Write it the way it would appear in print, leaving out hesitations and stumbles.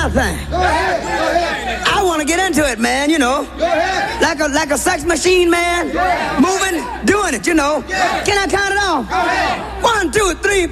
my thing. Go ahead. Go ahead. I want to get into it, man, you know. Go ahead. Like a sex machine, man. Moving, doing it, you know. Yeah. Can I count it off? Go ahead. 1, 2, 3,